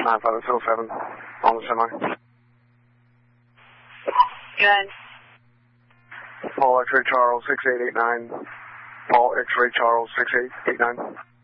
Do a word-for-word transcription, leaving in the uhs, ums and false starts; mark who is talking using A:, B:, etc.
A: nine five zero seven on the semi.
B: Good.
A: Paul X-ray Charles six eight eight nine. Paul X-ray Charles six eight eight nine.